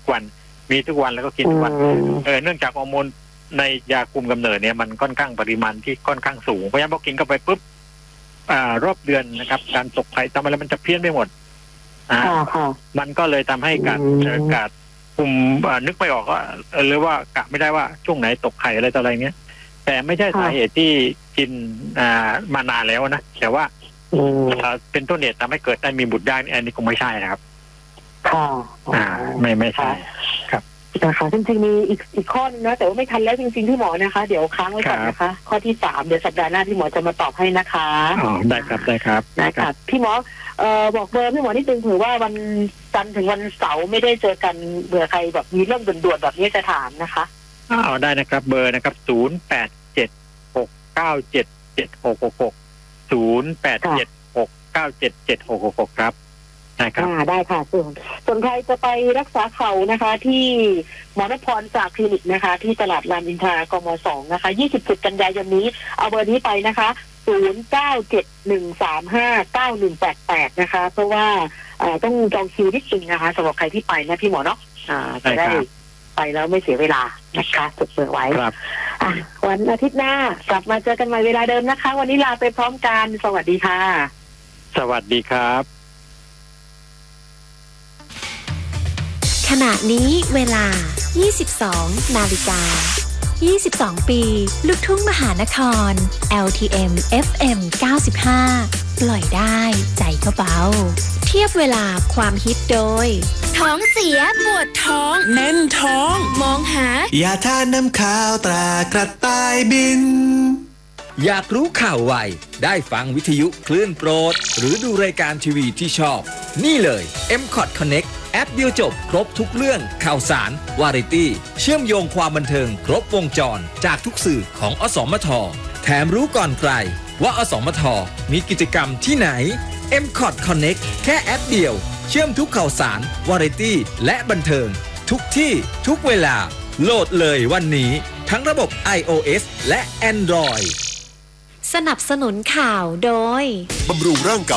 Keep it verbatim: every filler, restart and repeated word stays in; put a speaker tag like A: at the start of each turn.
A: วันมีทุกวันแล้วก็กินทุกวันเออเนื่องจากฮอร์โมนในยาคุมกำเนิดเนี่ยมันค่อนข้างปริมาณที่ค่อนข้างสูงเพราะฉะนั้นพอกินเข้าไปปุ๊บอ่ารอบเดือนนะครับการตกไข่ทำอะไรมันจะเพี้ยนไปหมดอ่ามันก็เลยทำให้การการคุมนึกไม่ออกว่าหรือว่ากะไม่ได้ว่าช่วงไหนตกไข่อะไรต่ออะไรเงี้ยแต่ไม่ใช่สาเหตุที่กินอ่ามานานแล้วนะแต่ว่าเป็นต้นเหตุทำให้เกิดได้มีบุตรได้อันนี้คงไม่ใช่นะครับ
B: ค่ะ
A: อ่าไม่ไม่ใช่ครับ
B: นะคะจริงๆมีอีกอีกข้อนึงนะแต่ว่าไม่ทันแล้วจริงๆที่หมอนะคะเดี๋ยวค้างไว้ก่อนนะคะข้อที่สามเดี๋ยวสัปดาห์หน้าที่หมอจะมาตอบให้นะคะ
A: อ๋อได้ครับได้ครับ
B: ได้ครับพี่หมอเอ่อบอกเบอร์พี่หมอนิดนึงเผื่อว่าวันจันทร์ถึงวันเสาร์ไม่ได้เจอกันเบื่อใครแบบมีเรื่องด่วนๆแบบนี้จะถามนะคะ
A: อ๋อได้นะครับเบอร์นะครับศูนย์แปดเจ็ดหกเก้าเจ็ดเจ็ดหกหกหกศูนย์แปดเจ็ดหกเก้าเจ็ดเจ็ดหกหกหกครับได้ครับ
B: ได้ค่ะส่วนส่วนใครจะไปรักษาเข่านะคะที่หมอนพรจากคลินิกนะคะที่ตลาดรามอินทรากมสองนะคะยี่สิบเจ็ดกันยายนนี้เอาเบอร์นี้ไปนะคะศูนย์เก้าเจ็ดหนึ่งสามห้าเก้าหนึ่งแปดแปดนะคะเพราะว่าต้องจองคิวนิดนึงนะคะสำหรับใครที่ไปนะพี่หมอเนาะจะได้ไปแล้วไม่เสียเวลานะคะจดเบอร์ไว้วันอาทิตย์หน้ากลับมาเจอกันใหม่เวลาเดิมนะคะวันนี้ลาไปพร้อมกันสวัสดีค่ะ
A: สวัสดีครับ
C: ขณะนี้เวลา ยี่สิบสอง นาฬิกา ยี่สิบสอง ปีลูกทุ่งมหานคร แอล ที เอ็ม เอฟ เอ็ม เก้าสิบห้า ปล่อยได้ใจก็เบาเทียบเวลาความฮิตโดย
D: ท้องเสียปวดท้องแน่นท้องมองหาย
E: าทาน้ำขาวตรากระต่ายบิน
F: อยากรู้ข่าวไวได้ฟังวิทยุคลื่นโปรดหรือดูรายการทีวีที่ชอบนี่เลย เอ็ม คอท Connect แอปเดียวจบครบทุกเรื่องข่าวสารวาไรตี้เชื่อมโยงความบันเทิงครบวงจรจากทุกสื่อของอสมทแถมรู้ก่อนใครว่าอสมทมีกิจกรรมที่ไหน เอ็ม คอท Connect แค่แอปเดียวเชื่อมทุกข่าวสารวาไรตี้และบันเทิงทุกที่ทุกเวลาโหลดเลยวันนี้ทั้งระบบ ไอ โอ เอส และ Android
C: สนับสนุนข่าวโดย
E: บำรุงร่างกาย